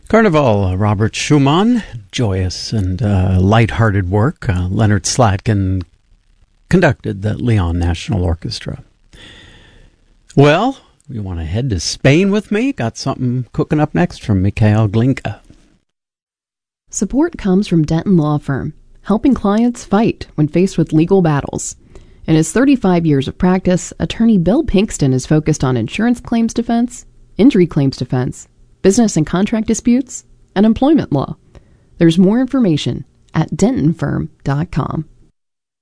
Carnival, Robert Schumann, joyous and light-hearted work. Leonard Slatkin conducted the Lyon National Orchestra. Well, you want to head to Spain with me? Got something cooking up next from Mikhail Glinka. Support comes from Denton Law Firm, helping clients fight when faced with legal battles. In his 35 years of practice, attorney Bill Pinkston is focused on insurance claims defense, injury claims defense, business and contract disputes, and employment law. There's more information at dentonfirm.com.